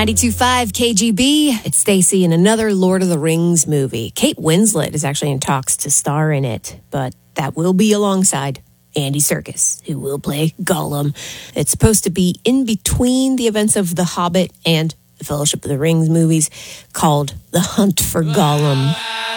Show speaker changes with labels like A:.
A: 92.5 KGB. It's Stacy in another Lord of the Rings movie. Kate Winslet is actually in talks to star in it, but that will be alongside Andy Serkis, who will play Gollum. It's supposed to be in between the events of The Hobbit and the Fellowship of the Rings movies, called The Hunt for Gollum.